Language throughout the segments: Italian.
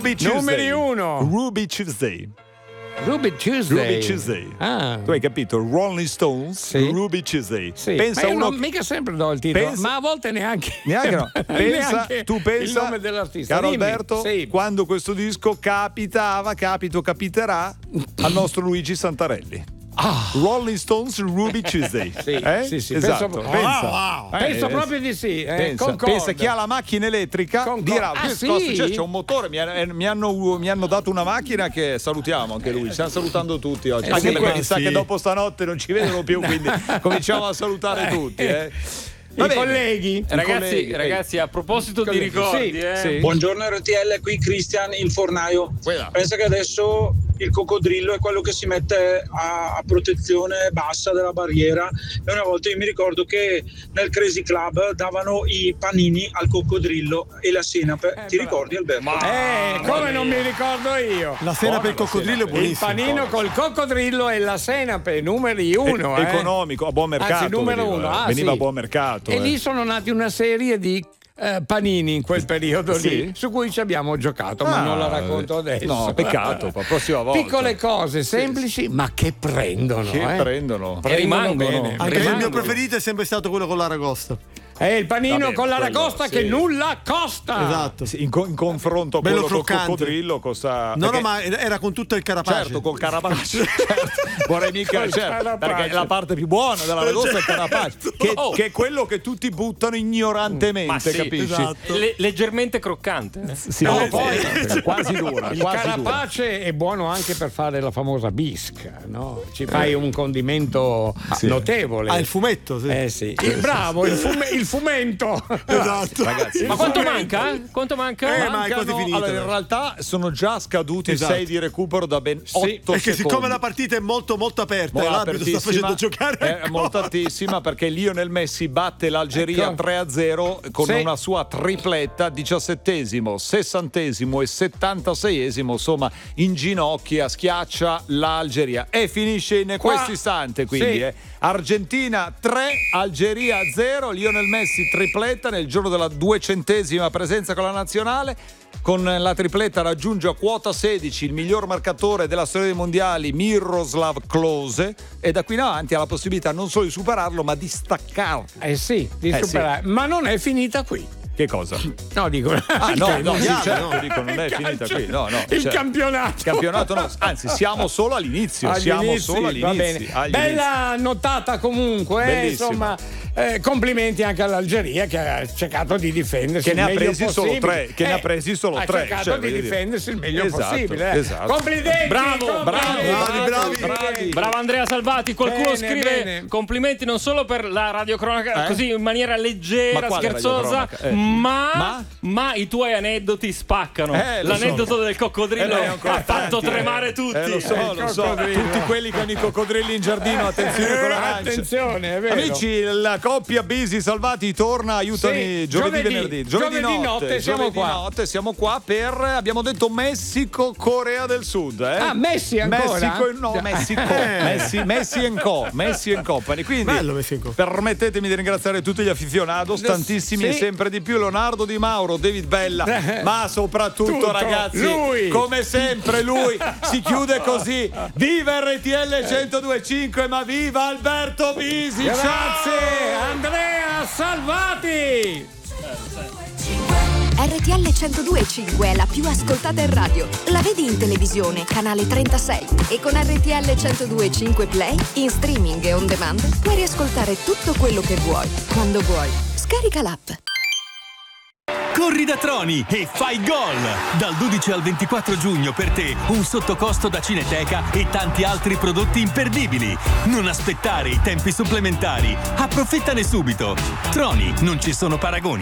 Ruby Tuesday. Numeri 1. Ruby Tuesday. Ruby Tuesday. Ruby Tuesday. Ah. Tu hai capito? Rolling Stones, Sì. Ruby Tuesday. Sì. Pensa ma io uno non mica sempre do il titolo, ma a volte neanche. No. Neanche Tu pensa, il nome dell'artista. caro Dimmi. Alberto, Sì. quando questo disco capiterà al nostro Luigi Santarelli. Rolling Stones Ruby Tuesday. Sì. Esatto. Penso proprio di sì. Pensa chi ha la macchina elettrica dirà c'è un motore, mi hanno dato una macchina che salutiamo anche lui, stiamo salutando tutti oggi, anche perché mi sa che dopo stanotte non ci vedono più, quindi cominciamo a salutare tutti. I colleghi. Ragazzi, a proposito di ricordi, Sì. Buongiorno RTL, qui Cristian il fornaio. Pensa che adesso il coccodrillo è quello che si mette a protezione bassa della barriera, e una volta io mi ricordo che nel Crazy Club davano i panini al coccodrillo e la senape. Ti ricordi, Alberto? Come non mi ricordo io. La senape e il coccodrillo è buonissimo. Il panino col coccodrillo e la senape, numeri 1. Economico, a buon mercato. Anzi, numero 1. Veniva a buon mercato. E lì sono nati una serie di panini in quel periodo lì, Sì. su cui ci abbiamo giocato, ma non la racconto adesso. No, peccato, la prossima volta. Piccole cose semplici, ma che prendono. Prendono. E rimangono. Bene. Anche il mio preferito è sempre stato quello con l'aragosta. È il panino Vabbè, con l'aragosta quello, che sì. nulla costa. Esatto. Sì, in confronto a Bello quello col croccante. coccodrillo costa. No, perché- ma era con tutto il carapace. Certo, col carapace. Certo. Vorrei mica, Col carapace. perché la parte più buona della ragosta è il carapace, che è quello che tutti buttano ignorantemente, Ma sì, capisci? esatto. leggermente croccante. Sì, No, sì, poi sì, quasi dura. il quasi carapace è buono anche per fare la famosa bisca, no? Ci fai un condimento notevole. Il fumetto, sì. Sì. Bravo, il fumento. Esatto. Ragazzi, Ma quanto manca? Quanto manca? ma è quasi finito. Allora, in realtà sono già scaduti Esatto. 6 di recupero da ben 8 Perché secondi. siccome la partita è molto molto aperta e l'arbitro sta facendo giocare è molto altissima, perché Lionel Messi batte l'Algeria 3-0 con una sua tripletta, 17esimo, 60esimo e 76esimo, insomma inginocchia, schiaccia l'Algeria e finisce in questo istante, quindi Argentina 3, Algeria 0, Lionel Messi tripletta nel giorno della 200esima presenza con la nazionale. Con la tripletta raggiunge a quota 16 il miglior marcatore della storia dei mondiali, Miroslav Klose, e da qui in avanti ha la possibilità non solo di superarlo ma di staccarlo. Di superare. Ma non è finita qui. Che cosa? No, dico. Dico, non è finita qui. No, Il campionato no, anzi siamo solo all'inizio. Va bene. Bella notata comunque, Bellissima. insomma. Complimenti anche all'Algeria che ha cercato di difendersi che ne ha il meglio presi possibile. solo tre. Ha cercato di difendersi il meglio possibile. Esatto. Complimenti! Bravi. Bravo Andrea Salvati. Qualcuno Bene, scrive bene. complimenti non solo per la radiocronaca così in maniera leggera, Ma quale scherzosa, radiocronaca? ma i tuoi aneddoti spaccano. Lo L'aneddoto del coccodrillo noi ancora ha fatto tremare tutti. Lo so. Tutti quelli con i coccodrilli in giardino, attenzione con l'arancia. Attenzione, è vero. Amici, la coppia Bisi Salvati torna, aiutami, giovedì, venerdì. Giovedì notte siamo qua per, abbiamo detto, Messico, Corea del Sud. Messi ancora? Messi and Company. Quindi, bello Messico. permettetemi di ringraziare tutti gli aficionados, tantissimi e sempre di più, Leonardo Di Mauro, David Bella, ma soprattutto ragazzi, lui. come sempre lui si chiude così. Viva RTL 102.5, ma viva Alberto Bisi! Grazie, Andrea Salvati! RTL 102.5 è la più ascoltata in radio. La vedi in televisione, canale 36. E con RTL 102.5 Play, in streaming e on demand, puoi riascoltare tutto quello che vuoi, quando vuoi. Scarica l'app. Corri da Troni e fai gol! Dal 12 al 24 giugno per te un sottocosto da Cineteca e tanti altri prodotti imperdibili. Non aspettare i tempi supplementari. Approfittane subito. Troni, non ci sono paragoni.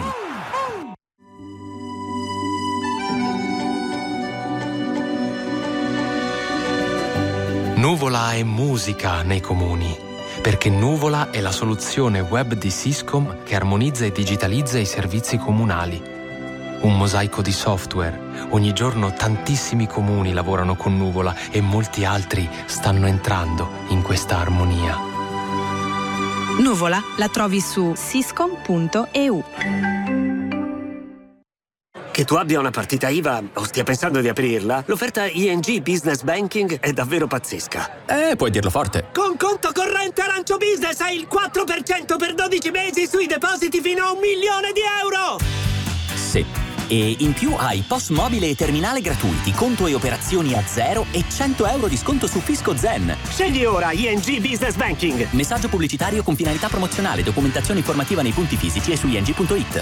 Nuvola è musica nei comuni, perché Nuvola è la soluzione web di Syscom che armonizza e digitalizza i servizi comunali. Un mosaico di software. Ogni giorno tantissimi comuni lavorano con Nuvola e molti altri stanno entrando in questa armonia. Nuvola la trovi su syscom.eu. Che tu abbia una partita IVA o stia pensando di aprirla, l'offerta ING Business Banking è davvero pazzesca. Puoi dirlo forte. Con conto corrente Arancio Business hai il 4% per 12 mesi sui depositi fino a €1 milione. Sì. E in più hai POS mobile e terminale gratuiti, conto e operazioni a zero e €100 di sconto su Fisco Zen. Scegli ora ING Business Banking. Messaggio pubblicitario con finalità promozionale. Documentazione informativa nei punti fisici e su ing.it.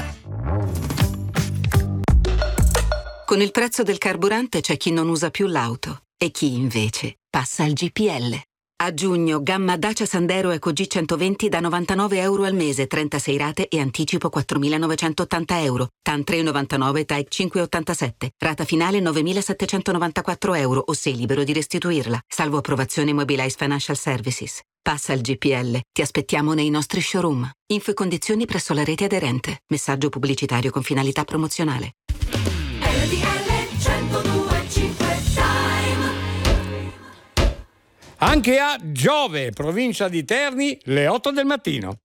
Con il prezzo del carburante c'è chi non usa più l'auto e chi invece passa al GPL. A giugno, gamma Dacia Sandero Eco G120 da €99 al mese, 36 rate e anticipo €4.980. TAN 3,99, TAEC 5,87. Rata finale €9.794 o sei libero di restituirla. Salvo approvazione Mobilize Financial Services. Passa al GPL. Ti aspettiamo nei nostri showroom. Info e condizioni presso la rete aderente. Messaggio pubblicitario con finalità promozionale. Anche a Giove, provincia di Terni, le 8 del mattino.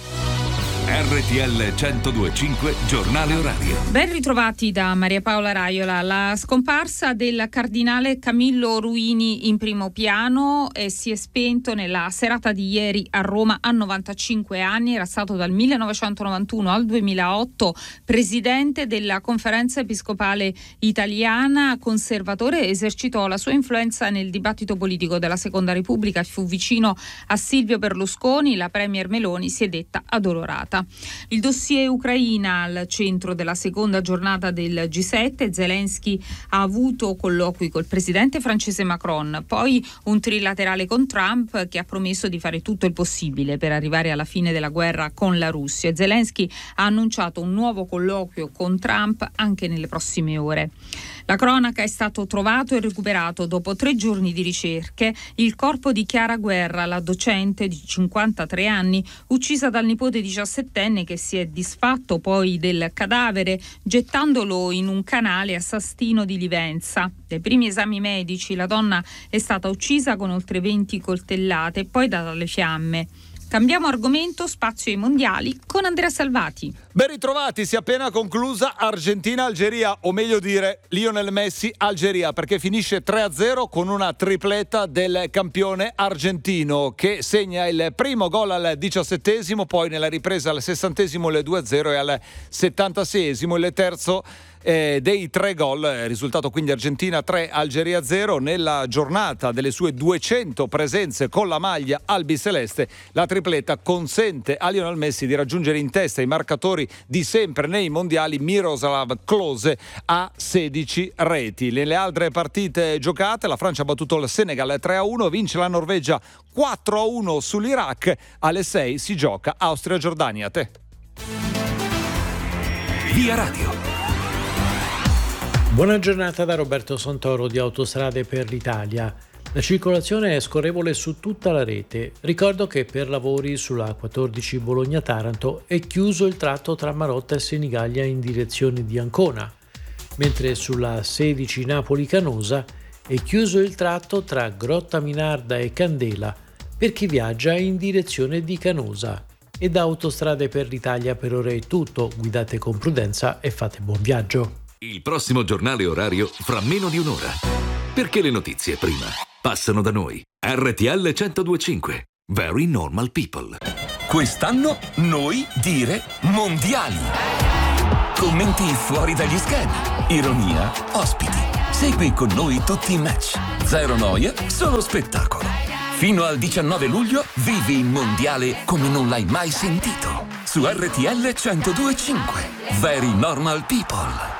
RTL 102.5 giornale orario. Ben ritrovati da Maria Paola Raiola. La scomparsa del cardinale Camillo Ruini in primo piano si è spento nella serata di ieri a Roma a 95 anni. Era stato dal 1991 al 2008 presidente della Conferenza Episcopale Italiana, conservatore, esercitò la sua influenza nel dibattito politico della Seconda Repubblica, fu vicino a Silvio Berlusconi, la premier Meloni si è detta addolorata. Il dossier Ucraina al centro della seconda giornata del G7. Zelensky ha avuto colloqui col presidente francese Macron, poi un trilaterale con Trump che ha promesso di fare tutto il possibile per arrivare alla fine della guerra con la Russia. Zelensky ha annunciato un nuovo colloquio con Trump anche nelle prossime ore. La cronaca: è stato trovato e recuperato dopo 3 giorni di ricerche il corpo di Chiara Guerra, la docente di 53 anni uccisa dal nipote 17enne che si è disfatto poi del cadavere gettandolo in un canale a Sastino di Livenza. Dai primi esami medici la donna è stata uccisa con oltre 20 coltellate e poi data alle fiamme. Cambiamo argomento, spazio ai mondiali con Andrea Salvati. Ben ritrovati, si è appena conclusa Argentina-Algeria, o meglio dire Lionel Messi-Algeria, perché finisce 3-0 con una tripletta del campione argentino che segna il primo gol al 17esimo, poi nella ripresa al 60esimo il 2-0 e al 76esimo il terzo dei 3 gol, risultato quindi Argentina 3, Algeria 0. Nella giornata delle sue 200 presenze con la maglia albiceleste, la tripletta consente a Lionel Messi di raggiungere in testa i marcatori di sempre nei mondiali. Miroslav Klose a 16 reti. Nelle altre partite giocate, la Francia ha battuto il Senegal 3-1, vince la Norvegia 4-1 sull'Iraq. Alle 6 si gioca Austria-Giordania. Te. Via Radio. Buona giornata da Roberto Santoro di Autostrade per l'Italia. La circolazione è scorrevole su tutta la rete. Ricordo che per lavori sulla A14 Bologna-Taranto è chiuso il tratto tra Marotta e Senigallia in direzione di Ancona, mentre sulla 16 Napoli-Canosa è chiuso il tratto tra Grotta Minarda e Candela per chi viaggia in direzione di Canosa. E da Autostrade per l'Italia per ora è tutto. Guidate con prudenza e fate buon viaggio. Il prossimo giornale orario fra meno di un'ora. Perché le notizie prima passano da noi. RTL 102.5. Very normal people. Quest'anno noi dire mondiali. Commenti fuori dagli schemi. Ironia, ospiti. Segui con noi tutti i match. Zero noia, solo spettacolo. Fino al 19 luglio vivi il mondiale come non l'hai mai sentito. Su RTL 102.5. Very normal people.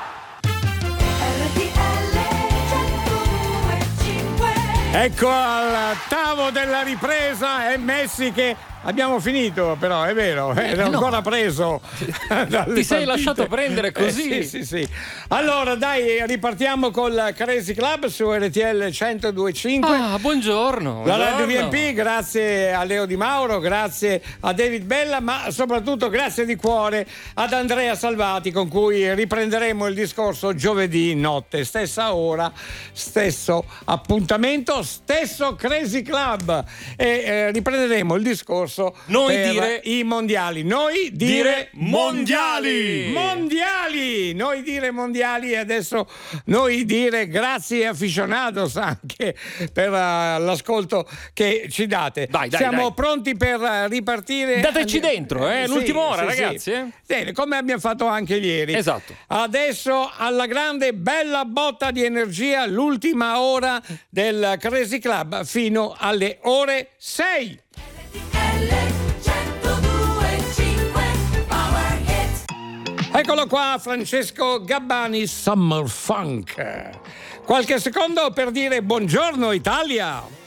Ecco al tavolo della ripresa è Messi che abbiamo finito, però è vero, era ancora preso. Ti sei lasciato prendere così. Sì. Allora dai, ripartiamo col Crazy Club su RTL 102.5. Buongiorno. La Radio VMP, grazie a Leo Di Mauro, grazie a David Bella, ma soprattutto grazie di cuore ad Andrea Salvati, con cui riprenderemo il discorso giovedì notte, stessa ora, stesso appuntamento, stesso Crazy Club, e riprenderemo il discorso discorso Noi per dire i mondiali. Noi dire mondiali. Mondiali. Noi dire mondiali e adesso noi dire grazie aficionados anche per l'ascolto che ci date. Siamo pronti per ripartire. Dateci dentro, l'ultima ora, ragazzi. Bene, come abbiamo fatto anche ieri. Esatto. Adesso alla grande bella botta di energia, l'ultima ora del Crazy Club fino alle ore 6. Eccolo qua, Francesco Gabbani, Summer Funk. Qualche secondo per dire buongiorno Italia.